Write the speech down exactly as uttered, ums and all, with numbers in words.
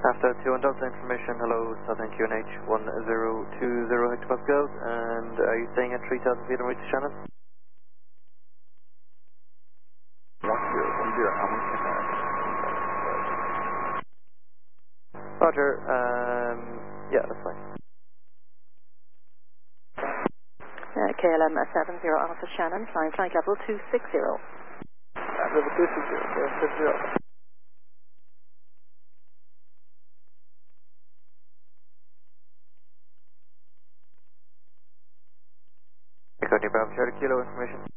After two one Delta information, hello, Southern Q N H one zero two zero hectopascals, and are you staying at three thousand feet on route to Shannon? one zero one zero, Roger, um, yeah, that's fine. Uh, K L M seven zero Alpha Shannon, flying flight level two six zero. Uh, level two six zero, two six zero. Echo New Bravo Charlie Kilo information.